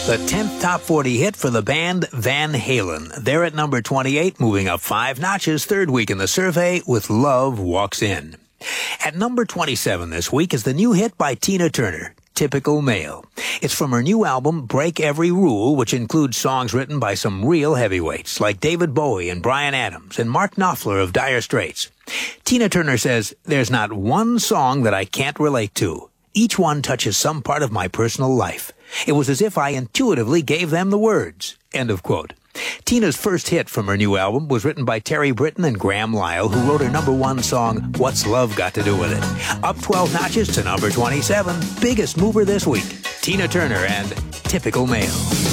The 10th top 40 hit for the band Van Halen. They're at number 28, moving up 5 notches, third week in the survey with Love Walks In. At number 27 this week is the new hit by Tina Turner, Typical Male. It's from her new album, Break Every Rule, which includes songs written by some real heavyweights like David Bowie and Bryan Adams and Mark Knopfler of Dire Straits. Tina Turner says, "There's not one song that I can't relate to. Each one touches some part of my personal life. It was as if I intuitively gave them the words." End of quote. Tina's first hit from her new album was written by Terry Britton and Graham Lyle, who wrote her number 1 song, What's Love Got to Do With It? Up 12 notches to number 27, biggest mover this week, Tina Turner and Typical Male.